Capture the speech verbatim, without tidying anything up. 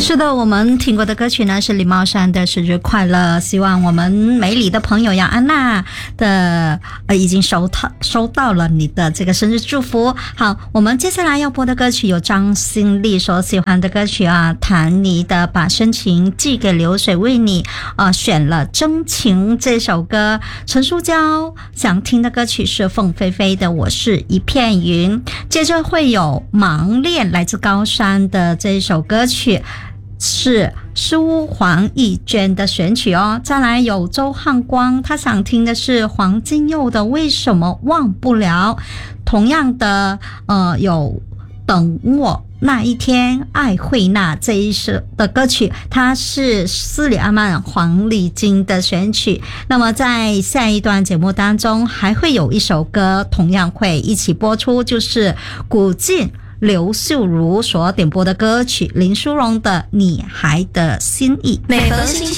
是的，我们听过的歌曲呢是李茂山的生日快乐，希望我们美里的朋友呀安娜的呃已经收到收到了你的这个生日祝福。好，我们接下来要播的歌曲有张新丽所喜欢的歌曲啊，谭妮的把深情寄给流水，为你呃选了真情这首歌。陈淑娇想听的歌曲是凤飞飞的我是一片云，接着会有盲恋来自高山的这一首歌曲是苏黄义娟的选曲哦。再来有周汉光，他想听的是黄金佑的为什么忘不了。同样的呃有等我那一天爱慧娜这一首的歌曲，它是斯里阿曼黄丽晶的选曲。那么在下一段节目当中还会有一首歌同样会一起播出，就是古晋刘秀如所点播的歌曲林淑荣的你还的心意。 每逢星期